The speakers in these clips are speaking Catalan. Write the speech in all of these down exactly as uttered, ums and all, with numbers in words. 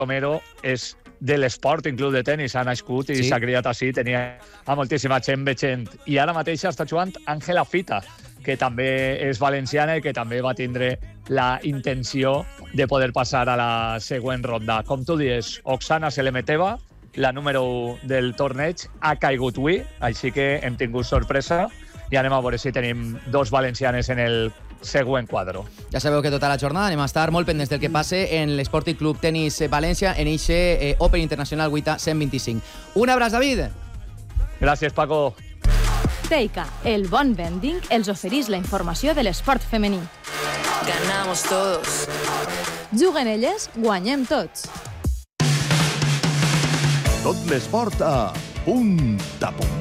Romero és de l'Sporting Club de Tenis, ha nascut i Sí. s'ha criat així, tenia a moltíssima gent veient. I ara mateix està jugant Ángela Fita, que també és valenciana i que també va tindre la intenció de poder passar a la següent ronda. Com tu dius, Oksana Selemeteva, la número u del torneig, ha caigut avui, així que hem tingut sorpresa i anem a veure si tenim dos valencianes en el següent quadro. Ja sabeu que tota la jornada anem a estar molt pendents del que passe en l'Sporting Club Tenis València en eixe eh, Open Internacional vuit a cent vint-i-cinc. Un abraç, David. Gràcies, Paco. Teica, el bon vending, els oferís la informació de l'esport femení. Ganamos todos. Juguen elles, guanyem tots. Tot l'esport a punt a punt.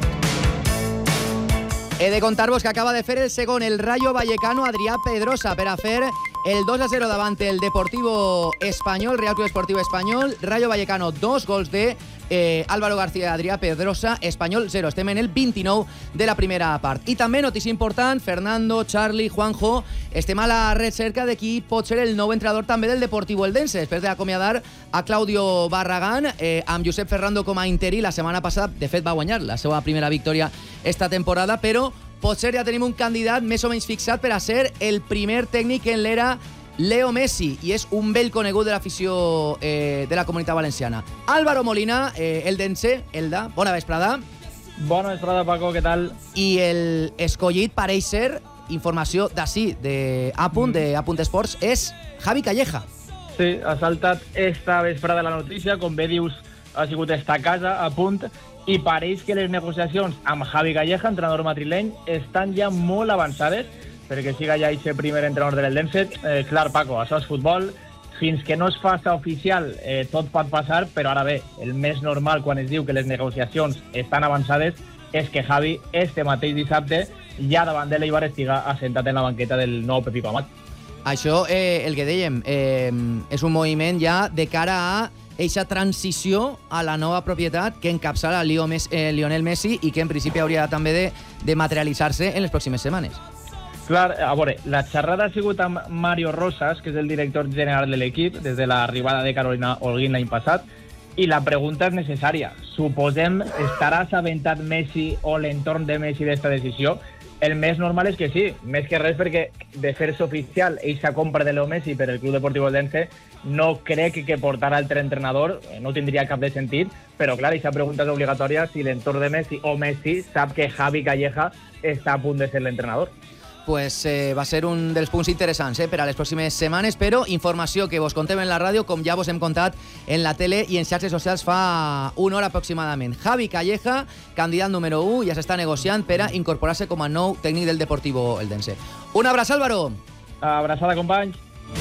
He de contar-vos que acaba de fer el segon el Rayo Vallecano Adrià Pedrosa per a fer el dos a zero davant el Deportivo Espanyol, Real Club Esportivo Espanyol. Rayo Vallecano, dos gols de eh, Álvaro García Adrià Pedrosa, Espanyol zero. Estem en el vint-i-nou de la primera part. I també, notícia important, Fernando, Charlie, Juanjo, estem a la recerca de qui pot ser el nou entrenador també del Deportivo Eldense, després d'acomiadar a Claudio Barragán, eh, amb Josep Ferrando com a interí la setmana passada. De fet, va guanyar la seva primera victòria esta temporada, però potser ja tenim un candidat més o menys fixat per a ser el primer tècnic en l'era Leo Messi, i és un vell conegut de l'afició eh, de la comunitat valenciana. Álvaro Molina, eh, Eldense, Elda, bona vesprada. Bona vesprada, Paco, què tal? I el escollit pareix ser, informació d'ací, de Apunt, de Apunt Esports, és Javi Calleja. Sí, ha saltat esta vesprada la notícia, com bé dius, ha sigut esta casa, a punt, i pareix que les negociacions amb Javi Calleja, entrenador madrileny, estan ja molt avançades, perquè siga ja aquest primer entrenador de l'Eldense. Eh, clar, Paco, això és futbol, fins que no es faça oficial eh, tot pot passar, però ara bé, el més normal quan es diu que les negociacions estan avançades és que Javi, este mateix dissabte, ja davant de l'Eibar estiga assentat en la banqueta del nou Pepi Pamat. Això, eh, el que dèiem, eh, és un moviment ja de cara a eixa transició a la nova propietat que encapçala Leo Messi, eh, Lionel Messi i que en principi hauria també de, de materialitzar-se en les pròximes setmanes. Clar, a veure, la xerrada ha sigut amb Mario Rosas, que és el director general de l'equip, des de l'arribada de Carolina Holguín l'any passat, i la pregunta és necessària. Suposem, estarà assabentat Messi o l'entorn de Messi d'esta decisió? El més normal és que sí, més que res perquè de fer-se oficial eixa compra de Leo Messi per el Club Deportiu Eldense no crec que portar altre entrenador no tindria cap de sentit, però clar, eixa pregunta és obligatòria si l'entorn de Messi o Messi sap que Javi Calleja està a punt de ser l'entrenador. Pues eh, va ser un dels punts interessants eh, per a les pròximes setmanes, però informació que vos contem en la ràdio, com ja vos hem contat en la tele i en xarxes socials fa una hora aproximadament. Javi Calleja, candidat número u, ja s'està negociant per a incorporar-se com a nou tècnic del Deportivo Eldense. Un abraç, Álvaro! Abraçada, companys!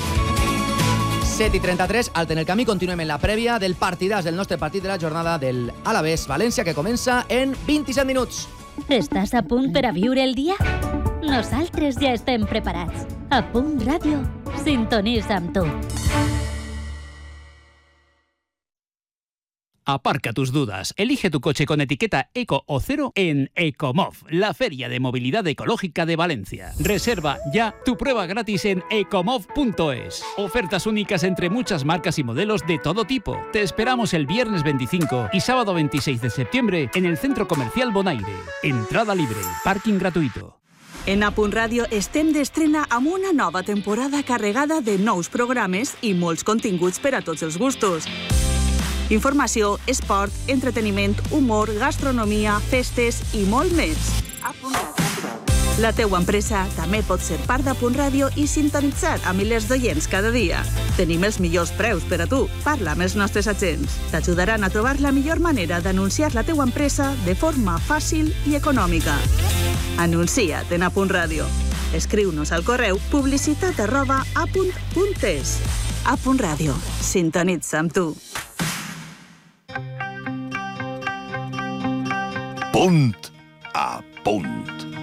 set i trenta-tres, al Ten el Camí, continuem en la prèvia del partidàs del nostre partit de la jornada del Alavés València, que comença en vint-i-set minuts. Estàs a punt per a viure el dia? Nosaltres ja estem preparats. A Punt Ràdio, sintonitza amb tu. Aparca tus dudas. Elige tu coche con etiqueta Eco o Cero en Ecomov, la feria de movilidad ecológica de Valencia. Reserva ya tu prueba gratis en ecomov punto es. Ofertas únicas entre muchas marcas y modelos de todo tipo. Te esperamos el viernes veinticinco y sábado veintiséis de septiembre en el Centro Comercial Bonaire. Entrada libre, parking gratuito. En A Punt Ràdio estem d'estrena amb una nova temporada carregada de nous programes i molts continguts per a tots els gustos. Informació, esport, entreteniment, humor, gastronomia, festes i molt més. La teua empresa també pot ser part d'A Punt Ràdio i sintonitzar a milers d'oients cada dia. Tenim els millors preus per a tu. Parla amb els nostres agents. T'ajudaran a trobar la millor manera d'anunciar la teua empresa de forma fàcil i econòmica. Anuncia't en A Punt Ràdio. Escriu-nos al correu publicitat arroba apunt punt es. A Punt Ràdio. Sintonitza amb tu. Punt a punt.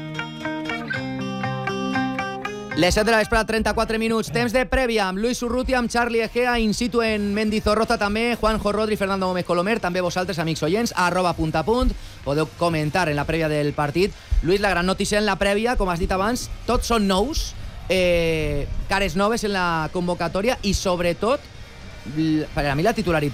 Les set de la vesprada, trenta-quatre minuts. Temps de prèvia amb Luis Urrutia, amb Charlie Egea, in situ en Mendizorroza també, Juanjo Rodri, Fernando Gómez Colomer, també vosaltres, amics oients, arroba punt a punt. Podeu comentar en la prèvia del partit. Luis, la gran notícia en la prèvia, com has dit abans, tots són nous, eh, cares noves en la convocatòria i sobretot, per a mi la titularitat